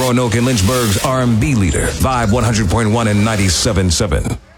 Roanoke and Lynchburg's R&B leader, Vibe 100.1 and 97.7.